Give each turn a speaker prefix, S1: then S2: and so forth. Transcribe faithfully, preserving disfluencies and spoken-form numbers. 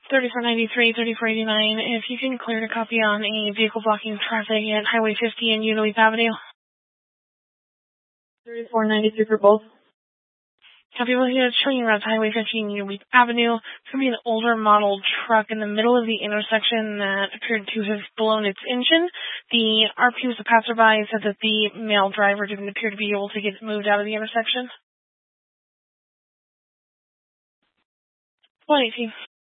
S1: thirty-four ninety-three, thirty-four eighty-nine. If you can clear to copy on a vehicle blocking traffic at Highway fifty and Uleaf Avenue.
S2: thirty-four ninety-three for both.
S1: Copy, we'll see showing you around Highway fifty and Uleaf Avenue. It's going to be an older model truck in the middle of the intersection that appeared to have blown its engine. The R P was a passerby, said that the male driver didn't appear to be able to get it moved out of the intersection. one eighteen.